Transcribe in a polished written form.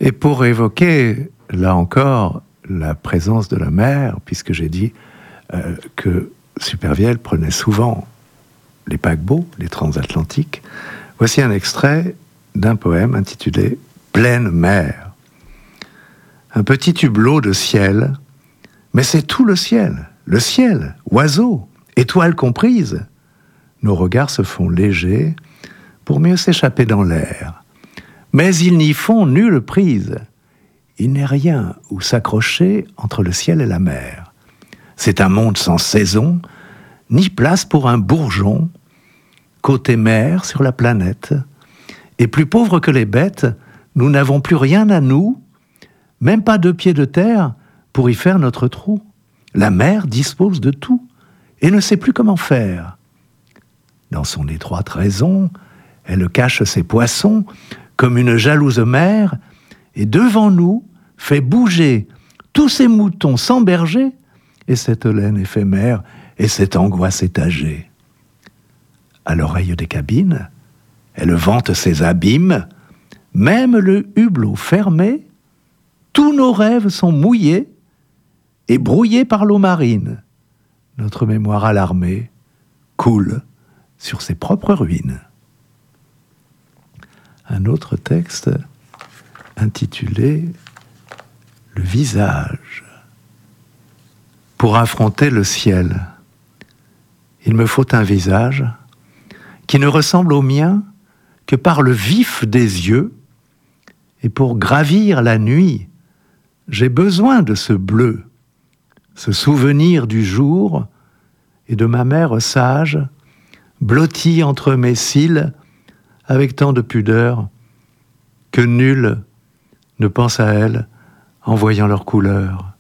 Et pour évoquer, là encore, la présence de la mer, puisque j'ai dit que Supervielle prenait souvent les paquebots, les transatlantiques, voici un extrait d'un poème intitulé « Pleine mer ». Un petit hublot de ciel, mais c'est tout le ciel, oiseaux, étoiles comprises. Nos regards se font légers pour mieux s'échapper dans l'air. Mais ils n'y font nulle prise. Il n'est rien où s'accrocher entre le ciel et la mer. C'est un monde sans saison, ni place pour un bourgeon. Côté mer sur la planète, et plus pauvres que les bêtes, nous n'avons plus rien à nous, même pas 2 pieds de terre pour y faire notre trou. La mer dispose de tout et ne sait plus comment faire. Dans son étroite raison, elle cache ses poissons comme une jalouse mère et devant nous fait bouger tous ces moutons sans berger et cette laine éphémère et cette angoisse étagée. À l'oreille des cabines, elle vante ses abîmes, même le hublot fermé, tous nos rêves sont mouillés et brouillés par l'eau marine. Notre mémoire alarmée coule sur ses propres ruines. Un autre texte intitulé « Le visage ». Pour affronter le ciel, il me faut un visage qui ne ressemble au mien que par le vif des yeux, et pour gravir la nuit, j'ai besoin de ce bleu, ce souvenir du jour et de ma mère sage, blottie entre mes cils, avec tant de pudeur, que nul ne pense à elle en voyant leur couleur.